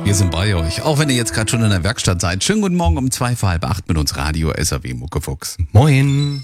Wir sind bei euch, auch wenn ihr jetzt gerade schon in der Werkstatt seid. Schönen guten Morgen um 7:45 mit uns Radio SAW Muckefuchs. Moin.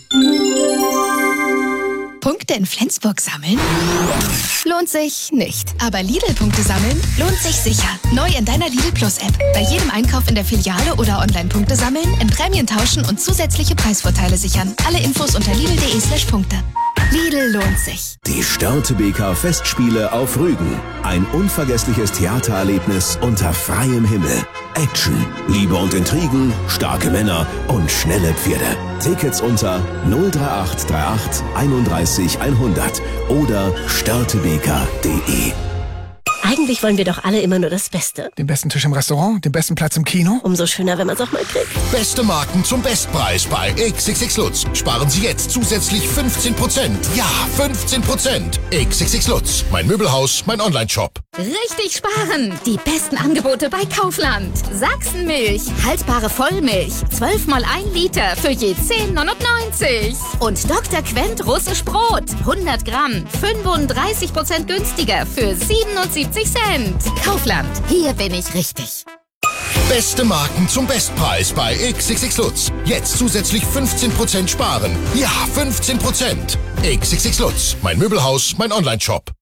Punkte in Flensburg sammeln? Lohnt sich nicht. Aber Lidl-Punkte sammeln lohnt sich sicher. Neu in deiner Lidl Plus-App. Bei jedem Einkauf in der Filiale oder Online-Punkte sammeln, in Prämien tauschen und zusätzliche Preisvorteile sichern. Alle Infos unter lidl.de/Punkte. Lidl lohnt sich. Die Störtebeker Festspiele auf Rügen. Ein unvergessliches Theatererlebnis unter freiem Himmel. Action, Liebe und Intrigen, starke Männer und schnelle Pferde. Tickets unter 03838 31 100 oder störtebeker.de. Eigentlich wollen wir doch alle immer nur das Beste. Den besten Tisch im Restaurant, den besten Platz im Kino. Umso schöner, wenn man es auch mal kriegt. Beste Marken zum Bestpreis bei XXX Lutz. Sparen Sie jetzt zusätzlich 15%. Ja, 15%. XXX Lutz. Mein Möbelhaus, mein Onlineshop. Richtig sparen! Die besten Angebote bei Kaufland. Sachsenmilch, haltbare Vollmilch, 12 mal 1 Liter für je 10,99. Und Dr. Quent russisch Brot, 100 Gramm, 35% günstiger für 77 Cent. Kaufland, hier bin ich richtig. Beste Marken zum Bestpreis bei XXX Lutz. Jetzt zusätzlich 15% sparen. Ja, 15%. XXX Lutz. Mein Möbelhaus, mein Onlineshop.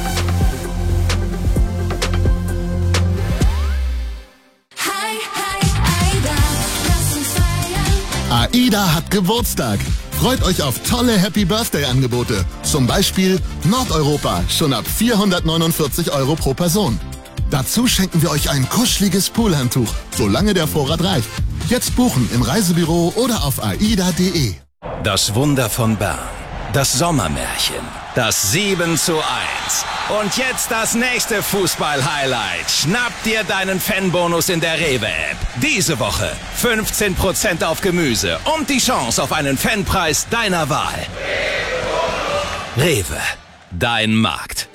AIDA hat Geburtstag. Freut euch auf tolle Happy-Birthday-Angebote. Zum Beispiel Nordeuropa, schon ab 449 € pro Person. Dazu schenken wir euch ein kuscheliges Poolhandtuch, solange der Vorrat reicht. Jetzt buchen im Reisebüro oder auf aida.de. Das Wunder von Bern. Das Sommermärchen. Das 7:1. Und jetzt das nächste Fußball-Highlight. Schnapp dir deinen Fanbonus in der Rewe-App. Diese Woche 15% auf Gemüse und die Chance auf einen Fanpreis deiner Wahl. Rewe, dein Markt.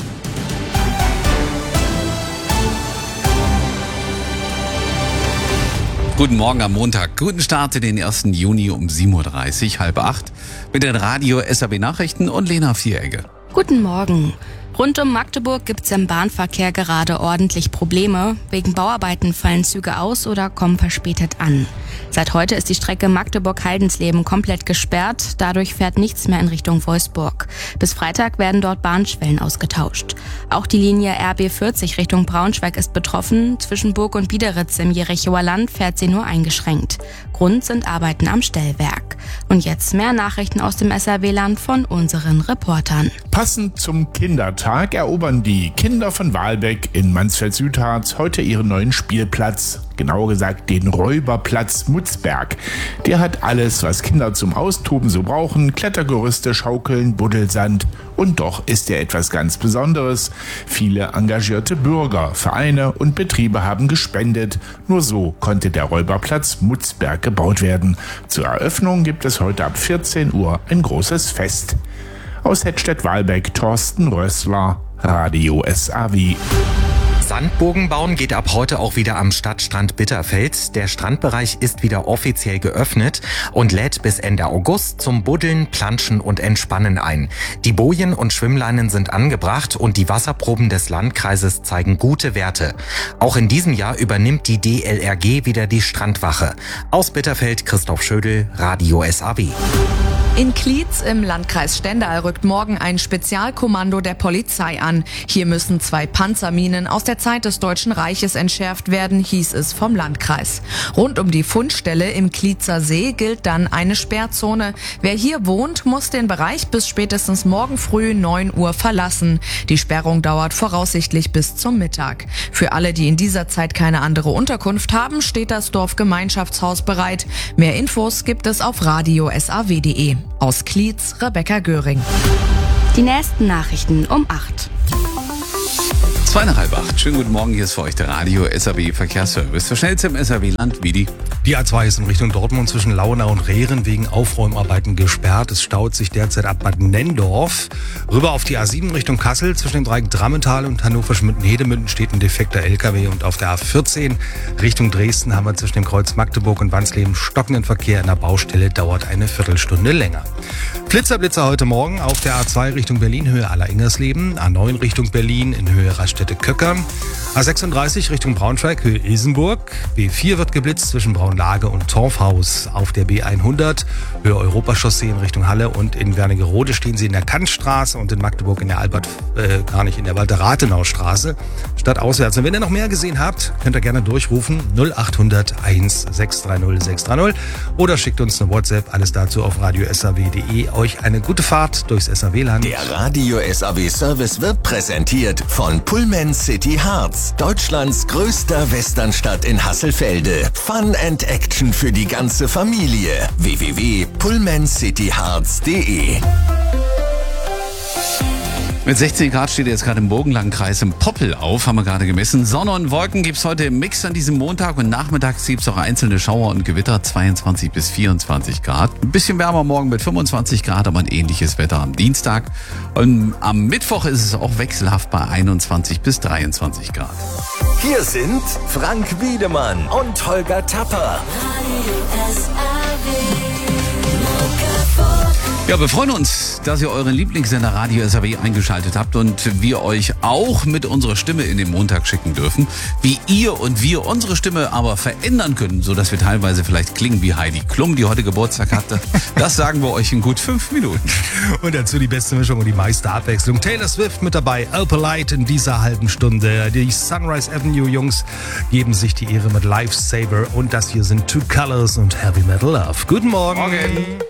Guten Morgen am Montag. Guten Start in den 1. Juni um 7:30 7:30 mit den Radio SAW Nachrichten und Lena Vieregge. Guten Morgen. Rund um Magdeburg gibt's im Bahnverkehr gerade ordentlich Probleme. Wegen Bauarbeiten fallen Züge aus oder kommen verspätet an. Seit heute ist die Strecke Magdeburg-Heidensleben komplett gesperrt. Dadurch fährt nichts mehr in Richtung Wolfsburg. Bis Freitag werden dort Bahnschwellen ausgetauscht. Auch die Linie RB 40 Richtung Braunschweig ist betroffen. Zwischen Burg und Biederitz im Jerichower Land fährt sie nur eingeschränkt. Grund sind Arbeiten am Stellwerk. Und jetzt mehr Nachrichten aus dem SAW-Land von unseren Reportern. Passend zum Kindertag erobern die Kinder von Wahlbeck in Mansfeld-Südharz heute ihren neuen Spielplatz. Genauer gesagt den Räuberplatz Mutzberg. Der hat alles, was Kinder zum Austoben so brauchen. Klettergerüste, Schaukeln, Buddelsand. Und doch ist er etwas ganz Besonderes. Viele engagierte Bürger, Vereine und Betriebe haben gespendet. Nur so konnte der Räuberplatz Mutzberg gebaut werden. Zur Eröffnung gibt es heute ab 14 Uhr ein großes Fest. Aus Hettstedt-Walbeck, Thorsten Rössler, Radio SAW. Sandburgen bauen geht ab heute auch wieder am Stadtstrand Bitterfeld. Der Strandbereich ist wieder offiziell geöffnet und lädt bis Ende August zum Buddeln, Planschen und Entspannen ein. Die Bojen und Schwimmleinen sind angebracht und die Wasserproben des Landkreises zeigen gute Werte. Auch in diesem Jahr übernimmt die DLRG wieder die Strandwache. Aus Bitterfeld Christoph Schödel, Radio SAW. In Klietz im Landkreis Stendal rückt morgen ein Spezialkommando der Polizei an. Hier müssen 2 Panzerminen aus der Zeit des Deutschen Reiches entschärft werden, hieß es vom Landkreis. Rund um die Fundstelle im Klietzer See gilt dann eine Sperrzone. Wer hier wohnt, muss den Bereich bis spätestens morgen früh 9 Uhr verlassen. Die Sperrung dauert voraussichtlich bis zum Mittag. Für alle, die in dieser Zeit keine andere Unterkunft haben, steht das Dorfgemeinschaftshaus bereit. Mehr Infos gibt es auf radiosaw.de. Aus Klietz, Rebecca Göring. Die nächsten Nachrichten um 8. 7:30. Schönen guten Morgen, hier ist für euch der Radio SAW Verkehrsservice. Für schnellste im SAW-Land, Vidi. Die A2 ist in Richtung Dortmund zwischen Launau und Rehren wegen Aufräumarbeiten gesperrt. Es staut sich derzeit ab Bad Nendorf. Rüber auf die A7 Richtung Kassel zwischen dem Dreieck Drammental und Hannover-Schmitten-Hedemünden steht ein defekter LKW. Und auf der A14 Richtung Dresden haben wir zwischen dem Kreuz Magdeburg und Wansleben stockenden Verkehr. In der Baustelle dauert eine Viertelstunde länger. Blitzer heute Morgen auf der A2 Richtung Berlin, Höhe Aller-Ingersleben. A9 Richtung Berlin in Höhe Raststätte Köcker. A36 Richtung Braunschweig, Höhe Isenburg. B4 wird geblitzt zwischen Braunlage und Torfhaus. Auf der B100, Höhe Europachaussee in Richtung Halle und in Wernigerode stehen Sie in der Kantstraße und in Magdeburg in der in der Walter-Rathenau-Straße. Stadtauswärts. Und wenn ihr noch mehr gesehen habt, könnt ihr gerne durchrufen 0800 1630 630 oder schickt uns eine WhatsApp. Alles dazu auf radio-saw.de. Euch eine gute Fahrt durchs SAW-Land. Der Radio SAW Service wird präsentiert von Pullman City Harz, Deutschlands größter Westernstadt in Hasselfelde. Fun and Action für die ganze Familie. www.pullmancityharz.de. Mit 16 Grad steht jetzt gerade im Burgenlandkreis im Poppel auf, haben wir gerade gemessen. Sonne und Wolken gibt's heute im Mix an diesem Montag und nachmittags gibt's auch einzelne Schauer und Gewitter, 22 bis 24 Grad. Ein bisschen wärmer morgen mit 25 Grad, aber ein ähnliches Wetter am Dienstag. Und am Mittwoch ist es auch wechselhaft bei 21 bis 23 Grad. Hier sind Frank Wiedemann und Holger Tapper. Ja, wir freuen uns, dass ihr euren Lieblingssender Radio SAW eingeschaltet habt und wir euch auch mit unserer Stimme in den Montag schicken dürfen. Wie ihr und wir unsere Stimme aber verändern können, sodass wir teilweise vielleicht klingen wie Heidi Klum, die heute Geburtstag hatte, das sagen wir euch in gut 5 Minuten. Und dazu die beste Mischung und die meiste Abwechslung. Taylor Swift mit dabei, Opalite in dieser halben Stunde. Die Sunrise Avenue Jungs geben sich die Ehre mit Lifesaver und das hier sind Two Colors und Heavy Metal Love. Guten Morgen. Morgen.